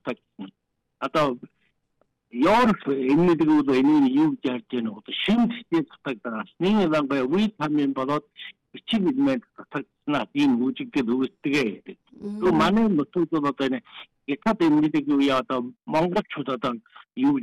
дутагдсан. Одоо Европ энэнийг энийг юу гэж ярьж байна вэ? Шинжтэй дутагдсан. Нэг банга витамин болоод бичиг элемент дутагдсанаа ийм үжигдэл үүсдэгэ. То манай нутагд одоо энэ ятад энэнийг юу яа одоо монголчууд одоо юу